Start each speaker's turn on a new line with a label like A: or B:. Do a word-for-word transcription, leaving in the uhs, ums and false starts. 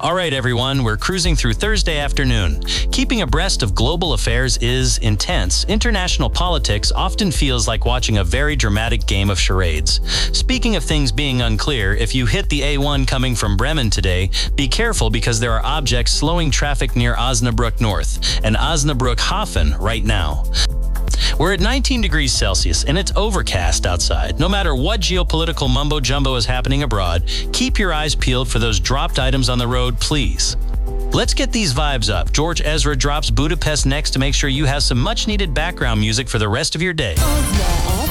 A: All right, everyone, we're cruising through Thursday afternoon. Keeping abreast of global affairs is intense. International politics often feels like watching a very dramatic game of charades. Speaking of things being unclear, if you hit the A one coming from Bremen today, be careful because there are objects slowing traffic near Osnabrück North and Osnabrück Hafen right now. We're at nineteen degrees Celsius and it's overcast outside. No matter what geopolitical mumbo-jumbo is happening abroad, keep your eyes peeled for those dropped items on the road, please. Let's get these vibes up. George Ezra drops Budapest next to make sure you have some much-needed background music for the rest of your day.